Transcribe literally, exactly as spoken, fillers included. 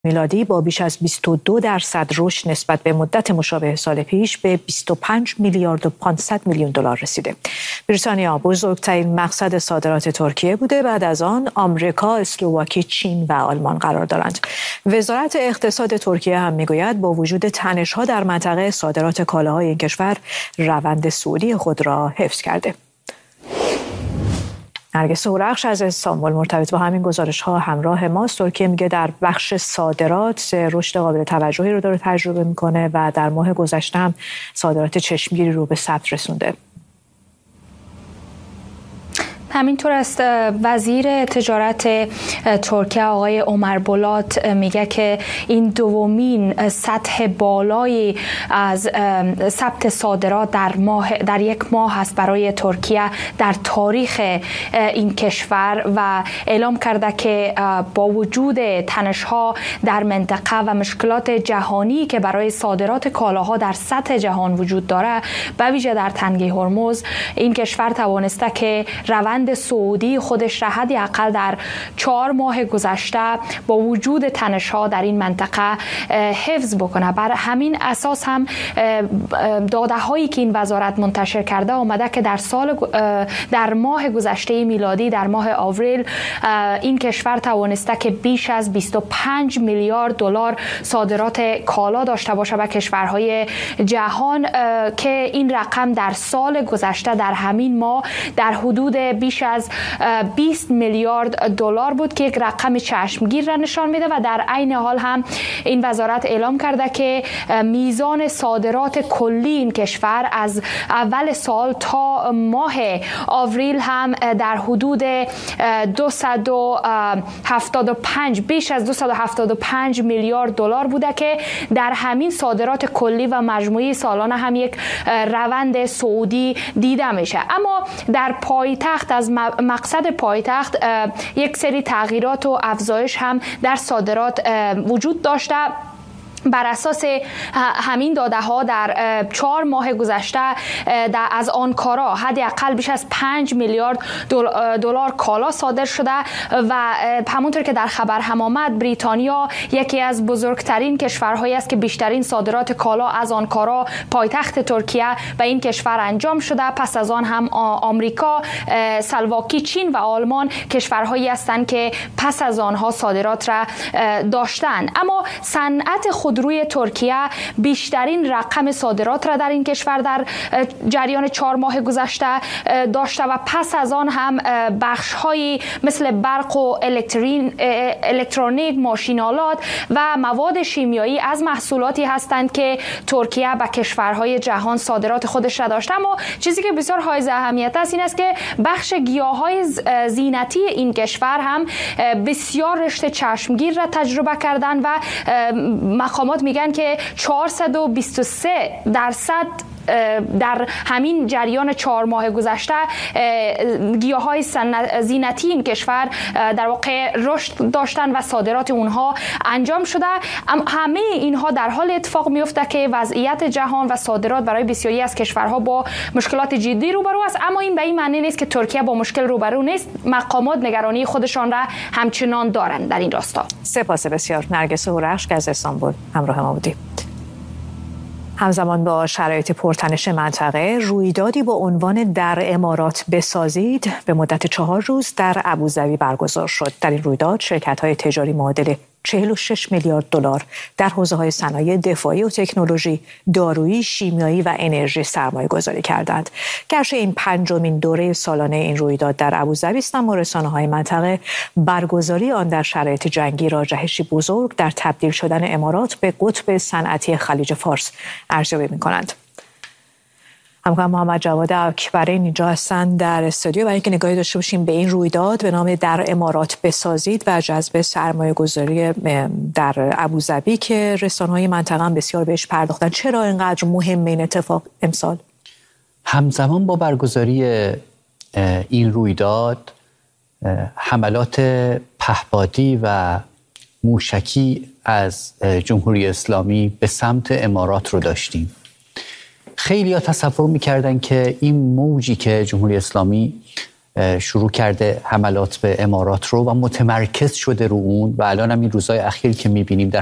میلادی با بیش از بیست و دو درصد رشد نسبت به مدت مشابه سال پیش به بیست و پنج میلیارد و پانصد میلیون دلار رسیده. بریتانیا بزرگترین مقصد صادرات ترکیه بوده، بعد از آن آمریکا، اسلواکی، چین و آلمان قرار دارند. وزارت اقتصاد ترکیه هم میگوید با وجود تنش‌ها در منطقه صادرات کالاهای این کشور روند صعودی خود را حفظ کرده. نرگس هورخش از استانبول مرتبط با همین گزارش ها همراه ماست. ترکیه میگه در بخش صادرات رشد قابل توجهی رو داره تجربه میکنه و در ماه گذشته هم صادرات چشمگیری رو به ثبت رسونده. همینطور است. وزیر تجارت ترکیه آقای عمر بولات میگه که این دومین سطح بالایی از ثبت صادرات در ماه در یک ماه است برای ترکیه در تاریخ این کشور و اعلام کرده که با وجود تنش‌ها در منطقه و مشکلات جهانی که برای صادرات کالاها در سطح جهان وجود داره، به ویژه در تنگه هرمز، این کشور توانسته که روند صعودی خودش را حداقل در چهار ماه گذشته با وجود تنش‌ها در این منطقه حفظ بکنه. بر همین اساس هم داده هایی که این وزارت منتشر کرده آمده که در سال در ماه گذشته میلادی در ماه آوریل این کشور توانسته که بیش از بیست و پنج میلیارد دلار صادرات کالا داشته باشه به کشورهای جهان که این رقم در سال گذشته در همین ماه در حدود بیش از بیست میلیارد دلار بود که یک رقم چشمگیر را نشان میده و در عین حال هم این وزارت اعلام کرده که میزان صادرات کلی این کشور از اول سال تا ماه آوریل هم در حدود دویست و هفتاد و پنج بیش از دویست و هفتاد و پنج میلیارد دلار بوده که در همین صادرات کلی و مجموعی سالانه هم یک روند صعودی دیده میشه. اما در پایتخت از مقصد پایتخت یک سری تغییرات و افزایش هم در صادرات وجود داشته. بر اساس همین داده ها در چهار ماه گذشته از آنکارا حداقل بیش از پنج میلیارد دلار کالا صادر شده و همونطور که در خبر هم آمد بریتانیا یکی از بزرگترین کشورهایی است که بیشترین صادرات کالا از آنکارا پایتخت ترکیه به این کشور انجام شده. پس از آن هم آمریکا، اسلواکی، چین و آلمان کشورهایی هستند که پس از آنها صادرات را داشتند. اما صنعت خودروی ترکیه بیشترین رقم صادرات را در این کشور در جریان چهار ماه گذشته داشته و پس از آن هم بخش‌هایی مثل برق و الکترونیک، ماشین‌آلات و مواد شیمیایی از محصولاتی هستند که ترکیه به کشورهای جهان صادرات خودش را داشته. اما چیزی که بسیار حائز اهمیت است این است که بخش گیاهای زینتی این کشور هم بسیار رشد چشمگیر را تجربه کردن و مقامات میگن که چهارصد و بیست و سه درصد در همین جریان چهار ماه گذشته گیاهای زینتی این کشور در واقع رشد داشتن و صادرات اونها انجام شده. همه اینها در حال اتفاق میفته که وضعیت جهان و صادرات برای بسیاری از کشورها با مشکلات جدی روبرو است. اما این به این معنی نیست که ترکیه با مشکل روبرو نیست. مقامات نگرانی خودشان را همچنان دارند در این راستا. سپاس بسیار نرگس هورخش که از استانبول همراه ما بودی. همزمان با شرایط پرتنش منطقه، رویدادی با عنوان در امارات بسازید به مدت چهار روز در ابوظبی برگزار شد. در این رویداد شرکت‌های تجاری معادل چهل و شش میلیارد دلار در حوزه‌های صنایع دفاعی و تکنولوژی، دارویی، شیمیایی و انرژی سرمایه گذاری کردند. گرچه این پنجمین دوره سالانه این رویداد در ابوظبی است، اما رسانه‌های منطقه برگزاری آن در شرایط جنگی را جهشی بزرگ در تبدیل شدن امارات به قطب صنعتی خلیج فارس ارزیابی می‌کنند. همکارم محمد جواد اکبرین اینجا هستند در استودیو برای اینکه نگاهی داشته باشیم به این رویداد به نام در امارات بسازید و جذب سرمایه گذاری در ابوظبی که رسانه‌های منطقه هم بسیار بهش پرداختن. چرا اینقدر مهم این اتفاق امسال؟ همزمان با برگزاری این رویداد حملات پهپادی و موشکی از جمهوری اسلامی به سمت امارات رو داشتیم. خیلی ها تصور میکردن که این موجی که جمهوری اسلامی شروع کرده حملات به امارات رو و متمرکز شده رو اون و الان هم این روزهای اخیر که میبینیم در